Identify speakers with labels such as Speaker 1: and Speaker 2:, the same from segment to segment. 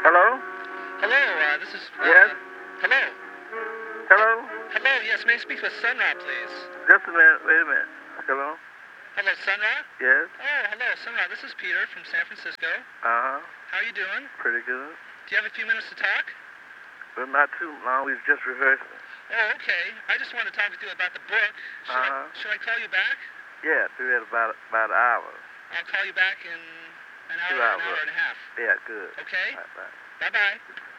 Speaker 1: Hello?
Speaker 2: Hello, this is...
Speaker 1: Yes?
Speaker 2: Hello?
Speaker 1: Hello?
Speaker 2: Hello, yes, may I speak with Sunra, please?
Speaker 1: Just a minute. Wait a minute. Hello?
Speaker 2: Hello, Sunra?
Speaker 1: Yes?
Speaker 2: Oh, hello, Sunra. This is Peter from San Francisco.
Speaker 1: Uh-huh.
Speaker 2: How are you doing?
Speaker 1: Pretty good.
Speaker 2: Do you have a few minutes to talk?
Speaker 1: But not too long. We've just rehearsing.
Speaker 2: Oh, okay. I just wanted to talk with you about the book. Should I call you back?
Speaker 1: Yeah, do that about an hour.
Speaker 2: I'll call you back in an hour,
Speaker 1: 2 hours.
Speaker 2: an hour and a half.
Speaker 1: Yeah, good.
Speaker 2: Okay?
Speaker 1: All right, bye.
Speaker 2: Bye-bye.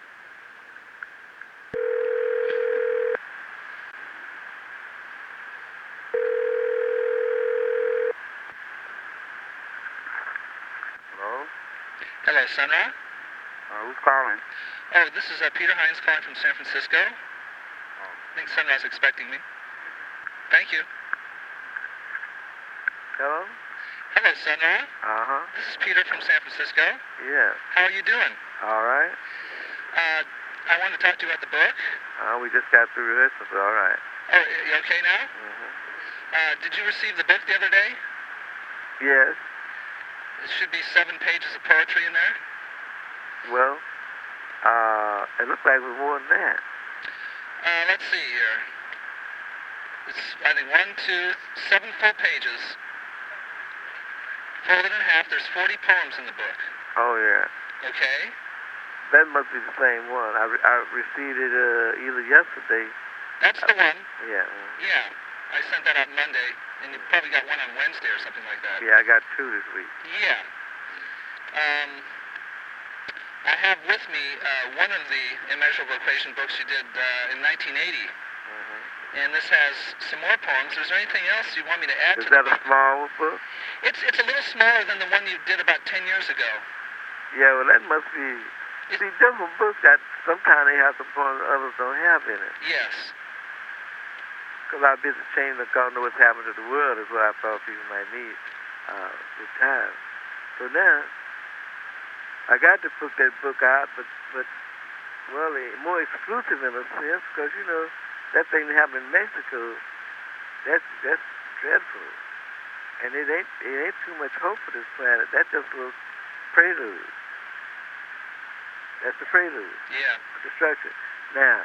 Speaker 1: Hello?
Speaker 2: Hello, Sunra?
Speaker 1: Who's calling?
Speaker 2: Oh, this is Peter Hines calling from San Francisco. I think Sunra's expecting me. Thank you.
Speaker 1: Hello?
Speaker 2: Hello, Sunra.
Speaker 1: Uh-huh.
Speaker 2: This is Peter from San Francisco.
Speaker 1: Yeah.
Speaker 2: How are you doing?
Speaker 1: All right.
Speaker 2: I wanted to talk to you about the book.
Speaker 1: We just got through rehearsing, so all right.
Speaker 2: Oh, you okay now?
Speaker 1: Mm-hmm.
Speaker 2: Did you receive the book the other day?
Speaker 1: Yes.
Speaker 2: There should be 7 pages of poetry in there.
Speaker 1: Well, it looks like it was more than that.
Speaker 2: Let's see here. It's, I think, 7 full pages. Folded in half. There's 40 poems in the book.
Speaker 1: Oh, yeah.
Speaker 2: Okay?
Speaker 1: That must be the same one. I received it either yesterday.
Speaker 2: That's the one.
Speaker 1: Yeah.
Speaker 2: Yeah. I sent that out Monday, and you probably got one on Wednesday or something like that.
Speaker 1: Yeah, I got 2 this week.
Speaker 2: Yeah. I have with me one of the Immeasurable Equation books you did in 1980. And this has some more poems. Is there anything else you want me to add to the book?
Speaker 1: Is that a small book?
Speaker 2: It's a little smaller than the one you did about 10 years ago.
Speaker 1: Yeah, well, that must be... See, different books that sometimes they have some poems others don't have in it.
Speaker 2: Yes.
Speaker 1: Because I've been changing the God know what's happening to the world is what I thought people might need with time. So now, I got to put that book out, but well, more exclusive in a sense, because, you know, that thing that happened in Mexico, that's dreadful. And it ain't too much hope for this planet. That just was prelude. That's the prelude.
Speaker 2: Yeah.
Speaker 1: Destruction. Now,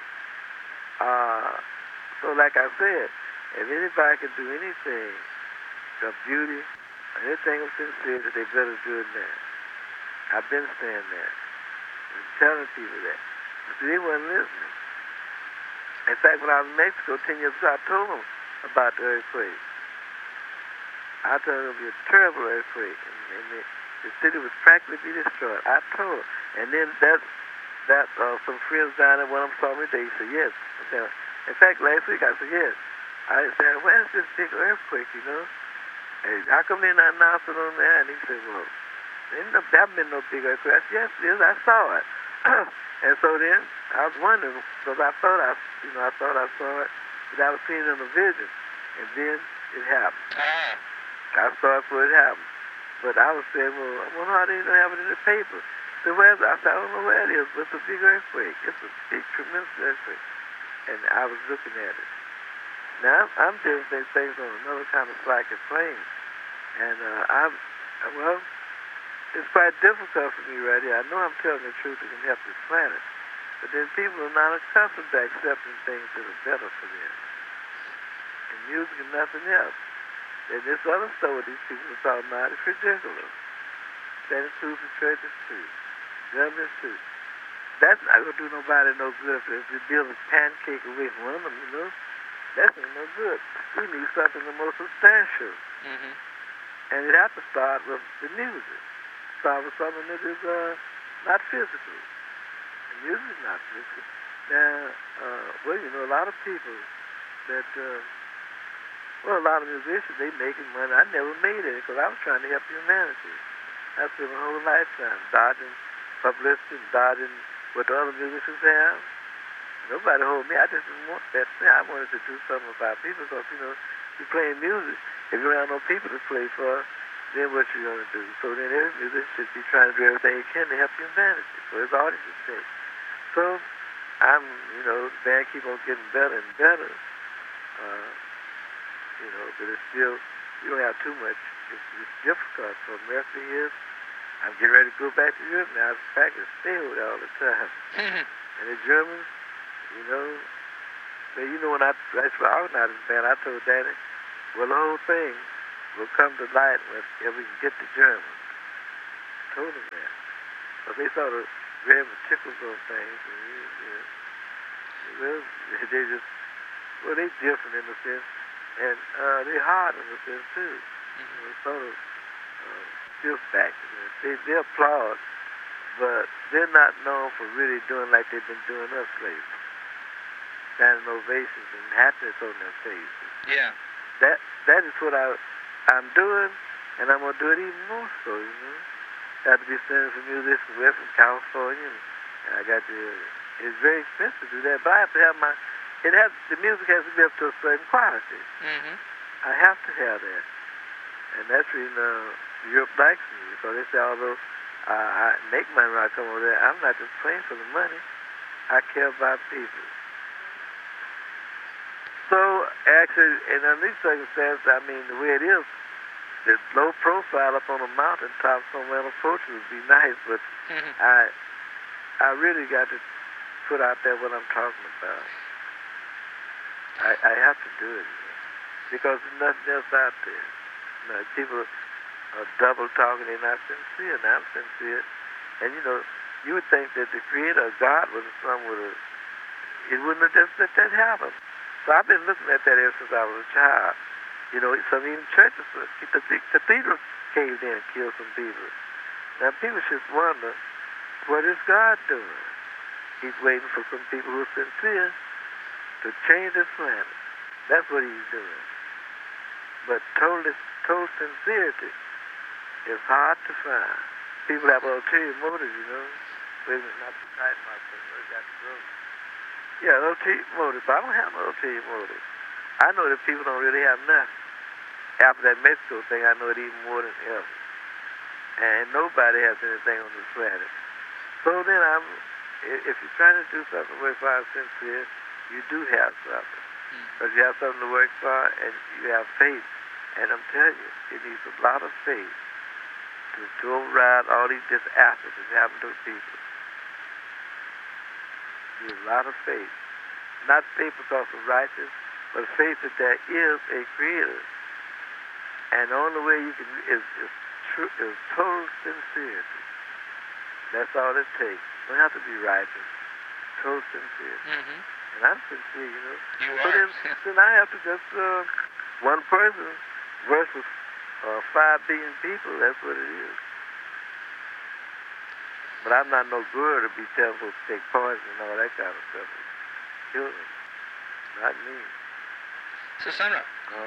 Speaker 1: so like I said, if anybody can do anything of beauty, or anything of sincerity, they better do it now. I've been saying that. I'm telling people that. But they weren't listening. In fact, when I was in Mexico 10 years ago, I told them about the earthquake. I told them it would be a terrible earthquake, and the city would practically be destroyed. I told them. And then some friends down there, one of them saw me, they said, yes. In fact, last week I said, yes. I said, where's this big earthquake, you know? And how come they not announced it on there? And he said, well, there haven't been no big earthquake. I said, yes, it is. I saw it. And so then I was wondering, because I thought I saw it, but I was seeing it in a vision. And then it happened. I saw it before it happened. But I was saying, well, I wonder how they don't have it in the paper. So where's I said, I don't know where it is, but it's a big earthquake. It's a big, tremendous earthquake. And I was looking at it. Now, I'm doing things on another kind of slacking plane. And well, it's quite difficult for me right here. I know I'm telling the truth that can help this planet. But then people are not accustomed to accepting things that are better for them. And music and nothing else. And this other stuff with these people are talking about is ridiculous. Standing true for churches too. Governments too. That's not going to do nobody no good if we build a pancake away from one of them, you know. That's no good. We need something more substantial.
Speaker 2: Mm-hmm.
Speaker 1: And it has to start with the music. Start with something that is not physical. And music is not physical. Now, well, you know, a lot of people that, a lot of musicians, they making money. I never made it because I was trying to help humanity. I spent my whole lifetime dodging publicity, dodging what the other musicians have. Nobody hold me. I just didn't want that thing. I wanted to do something about people because, you know, you're playing music. If you don't have no people to play for, then what you going to do? So then every musician should be trying to do everything he can to help humanity. So his audience is safe. So you know, the band keep on getting better and better. You know, but it's still, you don't have too much. It's difficult for America here. I'm getting ready to go back to Europe now. I was packing to stay over there all the time. And the Germans, you know, when I organized this band, I told Danny, well, the whole thing will come to light if we can get the Germans. I told them that. But they sort of very meticulous on things. And, they're different in a sense. And they're hard in a sense, too. Sort of stiff back. They applaud, but they're not known for really doing like they've been doing us lately. Standing ovations and happiness on their faces.
Speaker 2: Yeah.
Speaker 1: That is what I'm doing, and I'm going to do it even more so, you know. I have to be sending some musicians away from California, and it's very expensive to do that, but I have to have the music has to be up to a certain quality. I have to have that. And that's reason Europe likes me, because they say, although I make money when I come over there, I'm not just playing for the money. I care about people. So, actually, and under these circumstances, I mean, the way it is, the low profile up on a mountaintop somewhere on a porch would be nice, but I really got to put out there what I'm talking about. I have to do it, you know, because there's nothing else out there. You know, people are double talking, they're not sincere, and I'm sincere. And, you know, you would think that the Creator, God, it wouldn't have just let that happen. So I've been looking at that ever since I was a child. You know, some even churches, the cathedrals caved in and killed some people. Now people should wonder, what is God doing? He's waiting for some people who are sincere to change this planet. That's what he's doing. But total sincerity is hard to find. People have ulterior motives, you know. Wait a minute, not too tight, my friend. I got to go. Yeah, ulterior motives. But I don't have no ulterior motives. I know that people don't really have nothing. After that Mexico thing, I know it even more than ever. And nobody has anything on this planet. So then if you're trying to do something where I'm sincere, you do have something. Because you have something to work for and you have faith. And I'm telling you, it needs a lot of faith to override all these disasters that happen to people. You need a lot of faith. Not faith because of righteousness, but faith that there is a Creator. And the only way you can is total sincerity. That's all it takes. You don't have to be righteous. Total sincerity. And I'm sincere, you know.
Speaker 2: You
Speaker 1: but
Speaker 2: are.
Speaker 1: then I have to just one person versus 5 billion people. That's what it is. But I'm not no good to be telling folks to take poison and all that kind of stuff. Kill them. Not me.
Speaker 2: So, Sonra,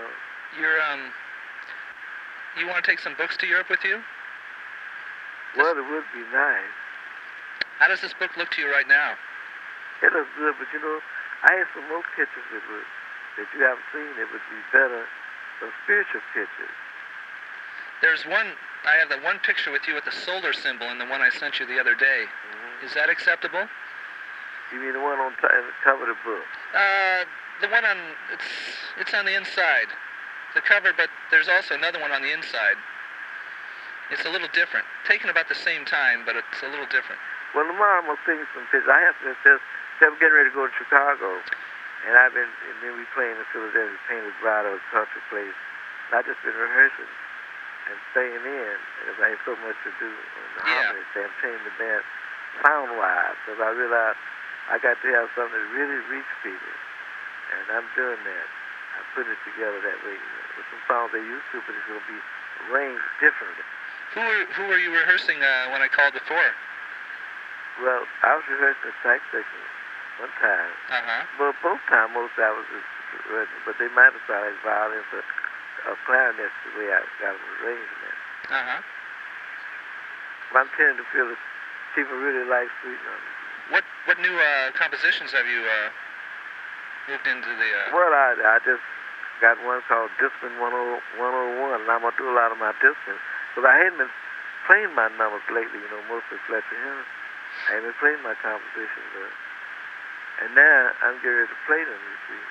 Speaker 2: you want to take some books to Europe with you?
Speaker 1: Well, it would be nice.
Speaker 2: How does this book look to you right now?
Speaker 1: It looks good, but you know, I have some more pictures that you haven't seen that would be better, some spiritual pictures.
Speaker 2: There's one, I have the one picture with you with the solar symbol in the one I sent you the other day. Is that acceptable?
Speaker 1: You mean the one on the cover of the book?
Speaker 2: The one on, it's on the inside. The cover, but there's also another one on the inside. It's a little different. Taken about the same time, but it's a little different.
Speaker 1: Well, tomorrow I'm going to sing some pictures. I have to just, I'm getting ready to go to Chicago. And then we playing in Philadelphia, Painted Grotto, a country place. And I've just been rehearsing and staying in, because I have so much to do on the holidays. I'm changing the band sound-wise, because I realized I got to have something that really reach people. And I'm doing that. I'm putting it together that way. With some songs they used to, but it's going to be arranged differently.
Speaker 2: Who were you rehearsing when I called before?
Speaker 1: Well, I was rehearsing a sax section one time. Well, both times, most I was rehearsing, but they might have started violins or clarinets the way I got them arranged in that. But I'm tending to feel that people really like sweet numbers.
Speaker 2: What new compositions have you moved into the...
Speaker 1: Well, I just got one called Discipline 101, and I'm going to do a lot of my discipline. Because I hadn't been playing my numbers lately, you know, mostly Fletcher Henry. I haven't been playing my compositions. And now I'm getting ready to play them, you see.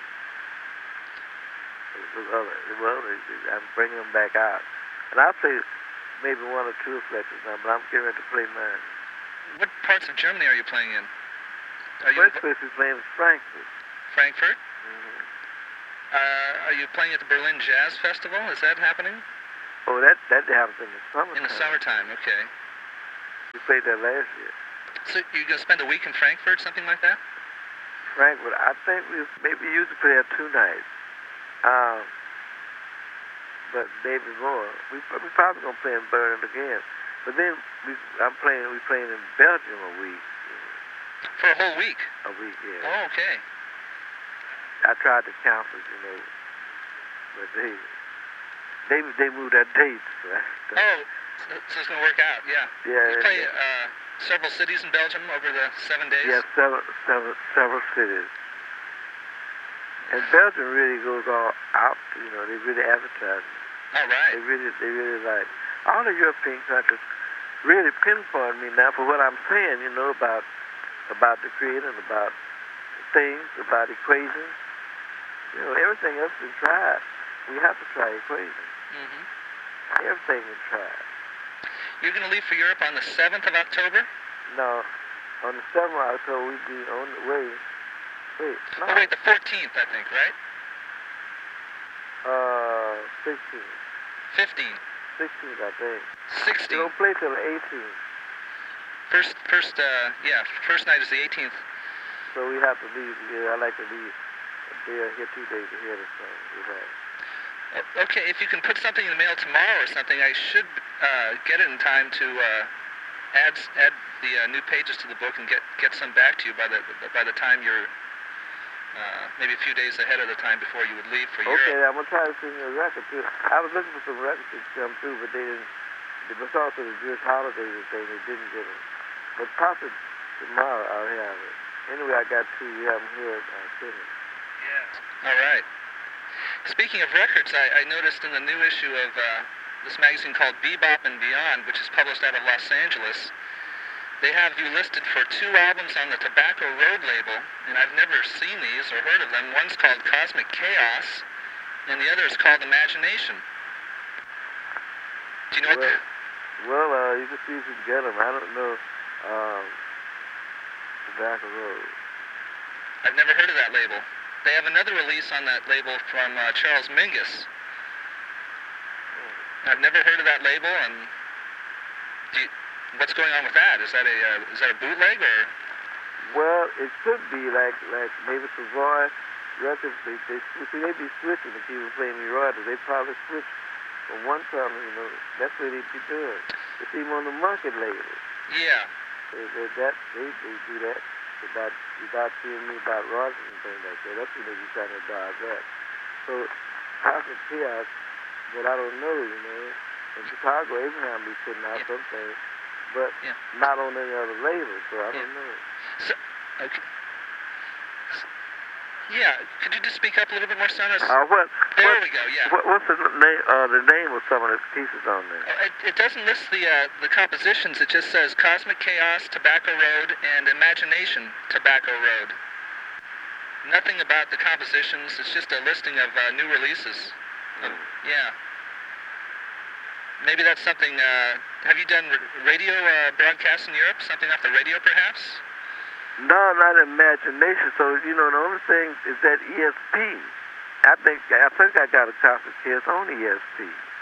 Speaker 1: Well, I'm bringing them back out. And I play maybe one or two reflections now, but I'm getting ready to play mine.
Speaker 2: What parts of Germany are you playing in?
Speaker 1: First place we're playing is Frankfurt.
Speaker 2: Frankfurt?
Speaker 1: Mm-hmm.
Speaker 2: Are you playing at the Berlin Jazz Festival? Is that happening?
Speaker 1: Oh, that happens in the summertime.
Speaker 2: In the summertime, okay.
Speaker 1: We played that last year.
Speaker 2: So you're going to spend a week in Frankfurt, something like that?
Speaker 1: Frankfurt, I think we maybe used to play there 2 nights. But maybe more. We probably gonna play in Berlin again. But then we playing in Belgium a week.
Speaker 2: For a whole week?
Speaker 1: A week, yeah.
Speaker 2: Oh, okay.
Speaker 1: I tried to cancel, but they moved that date.
Speaker 2: So it's gonna work out, yeah.
Speaker 1: Yeah.
Speaker 2: You play several cities in Belgium over the 7 days?
Speaker 1: Yeah, several cities. And Belgium really goes all out. They really advertise.
Speaker 2: All right.
Speaker 1: They really like all the European countries. Really pinpoint me now for what I'm saying. About the creating, about things, about equations. Everything else is tried. We have to try equations.
Speaker 2: Mm-hmm.
Speaker 1: Everything is tried.
Speaker 2: You're going to leave for Europe on the 7th of October?
Speaker 1: No, on the 7th of October we'll be on the way. Wait, no.
Speaker 2: Oh, wait, the 14th, I think, right?
Speaker 1: 16.
Speaker 2: 15.
Speaker 1: 16th, I think.
Speaker 2: 16th.
Speaker 1: We don't play till the 18th.
Speaker 2: First night is the 18th.
Speaker 1: So we have to leave. I like to leave a day or here 2 days ahead or something.
Speaker 2: Okay, if you can put something in the mail tomorrow or something, I should get it in time to add the new pages to the book and get some back to you by the time you're maybe a few days ahead of the time before you would leave for Europe.
Speaker 1: Okay, I'm gonna try to send you a record too. I was looking for some records to come through, but they didn't. Because of the Jewish holidays and things, they didn't get them. But possibly tomorrow I'll have it. Anyway, I got 2. We have them here at Sydney.
Speaker 2: Yeah. All right. Speaking of records, I noticed in the new issue of this magazine called Bebop and Beyond, which is published out of Los Angeles, they have you listed for 2 albums on the Tobacco Road label, and I've never seen these or heard of them. One's called Cosmic Chaos, and the other is called Imagination. Do you know what
Speaker 1: Well, you can see if you can get them. I don't know Tobacco Road.
Speaker 2: I've never heard of that label. They have another release on that label from Charles Mingus. I've never heard of that label, and what's going on with that? Is that a bootleg or?
Speaker 1: Well, it could be like maybe Savoy Records. They be switching to people playing me royalties. They probably switch from one time. That's what they be doing. They see them on the market label.
Speaker 2: Yeah.
Speaker 1: They do that. Without seeing me about royalties and things like that. That's what they be trying to dodge that. So Cosmic Chaos, but I don't know. In Chicago, Abraham be putting out some things, but not on any other label. So I don't know.
Speaker 2: So, okay. Yeah, could you just speak up a little bit more, son? There we go. Yeah.
Speaker 1: What's the name of some of the pieces on there?
Speaker 2: It doesn't list the compositions. It just says Cosmic Chaos, Tobacco Road, and Imagination, Tobacco Road. Nothing about the compositions. It's just a listing of new releases. Yeah. Maybe that's something. Have you done radio broadcasts in Europe? Something off the radio, perhaps?
Speaker 1: No, not Imagination. So the only thing is that ESP. I think I got a Cosmic Chaos on ESP.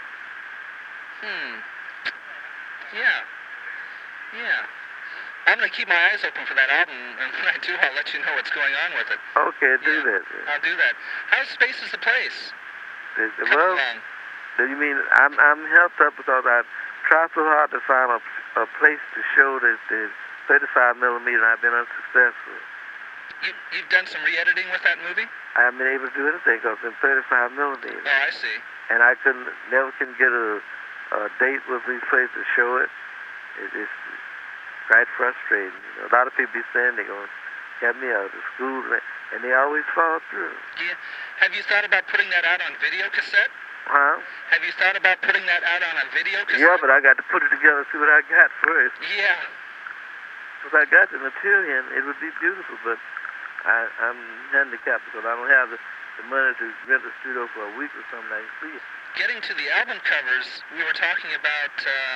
Speaker 2: Yeah. I'm going to keep my eyes open for that album, and when I do, I'll let you know what's going on with it.
Speaker 1: Okay, do that.
Speaker 2: I'll do that. How Space is the place?
Speaker 1: Well, you mean I'm helped up because I tried so hard to find a place to show the 35 millimeter, and I've been unsuccessful.
Speaker 2: You've done some re-editing with that movie?
Speaker 1: I haven't been able to do anything because it's in 35 millimeter.
Speaker 2: Oh, I see.
Speaker 1: And I never can get a date with these places to show it. It's quite frustrating. A lot of people be saying they're going to get me out of school, and they always fall through.
Speaker 2: Yeah. Have you thought about putting that out on video cassette?
Speaker 1: Huh?
Speaker 2: Have you thought about putting that out on a video cassette?
Speaker 1: Yeah, but I got to put it together and see what I got first.
Speaker 2: Yeah.
Speaker 1: If I got the material, it would be beautiful, but I'm handicapped because I don't have the money to rent a studio for a week or something. I can see
Speaker 2: getting to the album covers, we were talking about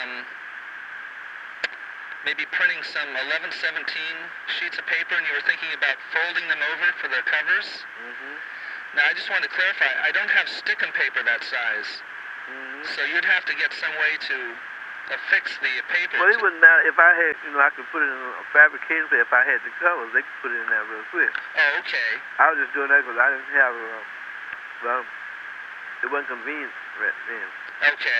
Speaker 2: maybe printing some 1117 sheets of paper, and you were thinking about folding them over for the covers.
Speaker 1: Mm-hmm.
Speaker 2: Now, I just wanted to clarify, I don't have stickum paper that size, so you'd have to get some way to affix the paper.
Speaker 1: Well, it wouldn't matter if I had, I could put it in a fabrication paper. If I had the covers, they could put it in there real quick.
Speaker 2: Oh, okay.
Speaker 1: I was just doing that because I didn't have, well, it wasn't convenient right then.
Speaker 2: Okay.